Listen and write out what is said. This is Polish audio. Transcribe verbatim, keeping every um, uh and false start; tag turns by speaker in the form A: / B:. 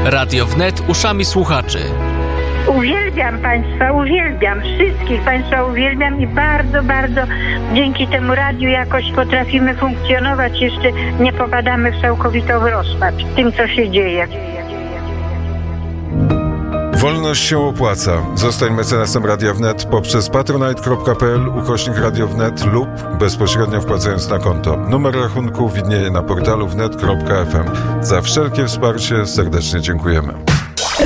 A: Radio Wnet uszami słuchaczy.
B: Uwielbiam Państwa, uwielbiam, wszystkich Państwa uwielbiam i bardzo, bardzo dzięki temu radiu jakoś potrafimy funkcjonować, jeszcze nie popadamy w całkowitą rozpacz tym, co się dzieje.
C: Wolność się opłaca. Zostań mecenasem Radia Wnet poprzez patronite kropka p l ukośnik Radio Wnet lub bezpośrednio wpłacając na konto. Numer rachunku widnieje na portalu wnet kropka f m. Za wszelkie wsparcie serdecznie dziękujemy.